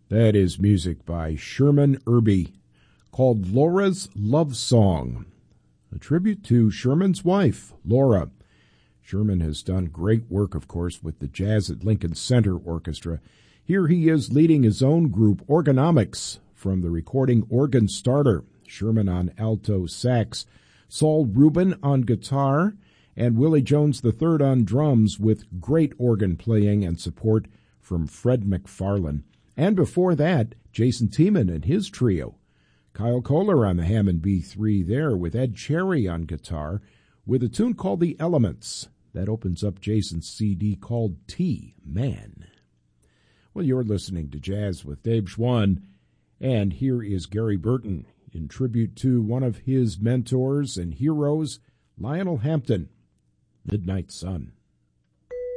That is music by Sherman Irby called Laura's Love Song, a tribute to Sherman's wife, Laura. Sherman has done great work, of course, with the Jazz at Lincoln Center Orchestra. Here he is leading his own group, Organomics, from the recording Organ Starter. Sherman on alto sax, Saul Rubin on guitar, and Willie Jones III on drums with great organ playing and support from Fred McFarlane. And before that, Jason Tiemann and his trio. Kyle Kohler on the Hammond B3 there with Ed Cherry on guitar with a tune called The Elements. That opens up Jason's CD called T-Man. Well, you're listening to Jazz with Dave Schwann, and here is Gary Burton in tribute to one of his mentors and heroes, Lionel Hampton, Midnight Sun.